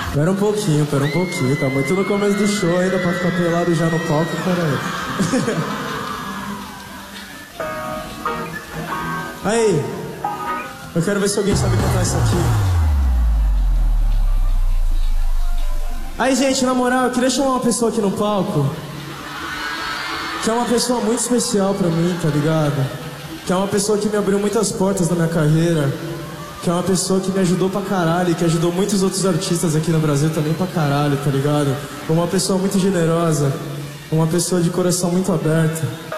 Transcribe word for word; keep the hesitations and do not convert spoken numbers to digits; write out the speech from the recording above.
Pera um pouquinho, pera um pouquinho. Tá muito no começo do show ainda pra ficar pelado já no palco, pera aí. Aí, eu quero ver se alguém sabe cantar isso aqui. Aí, gente, na moral, eu queria chamar uma pessoa aqui no palco que é uma pessoa muito especial pra mim, tá ligado? Que é uma pessoa que me abriu muitas portas na minha carreira. Que é uma pessoa que me ajudou pra caralho, que ajudou muitos outros artistas aqui no Brasil também pra caralho, tá ligado? Uma pessoa muito generosa, uma pessoa de coração muito aberto.